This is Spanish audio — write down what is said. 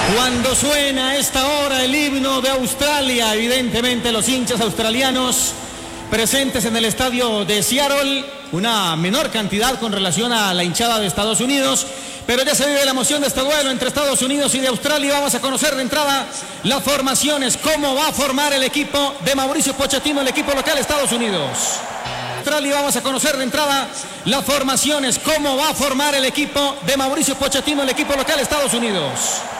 Cuando suena a esta hora el himno de Australia, evidentemente los hinchas australianos presentes en el estadio de Seattle, una menor cantidad con relación a la hinchada de Estados Unidos, pero ya se vive la emoción de este duelo entre Estados Unidos y de Australia. Vamos a conocer de entrada las formaciones, cómo va a formar el equipo de Mauricio Pochettino, el equipo local de Estados Unidos. Australia, vamos a conocer de entrada las formaciones, cómo va a formar el equipo de Mauricio Pochettino, el equipo local de Estados Unidos.